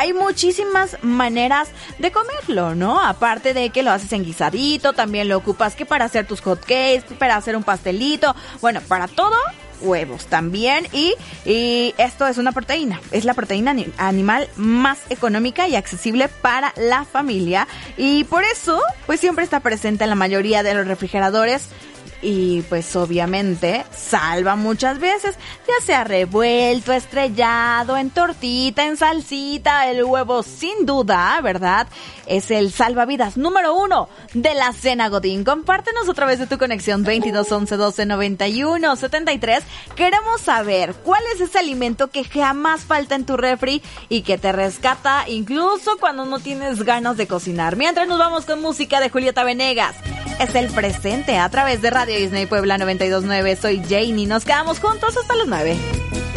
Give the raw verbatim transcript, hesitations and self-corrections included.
hay muchísimas maneras de comerlo, ¿no? Aparte de que lo haces en guisadito, también lo ocupas que para hacer tus hot cakes, para hacer un pastelito, bueno, para todo, huevos también. Y, y esto es una proteína, es la proteína ani- animal más económica y accesible para la familia. Y por eso, pues siempre está presente en la mayoría de los refrigeradores. Y pues obviamente salva muchas veces, ya sea revuelto, estrellado, en tortita, en salsita. El huevo sin duda, ¿verdad? Es el salvavidas número uno de la cena Godín. Compártenos a través de tu conexión veintidós once doce noventa y uno setenta y tres. Queremos saber cuál es ese alimento que jamás falta en tu refri y que te rescata incluso cuando no tienes ganas de cocinar. Mientras nos vamos con música de Julieta Venegas. Es el presente a través de Radio Disney Puebla noventa y dos punto nueve. Soy Janie. Nos quedamos juntos hasta las nueve.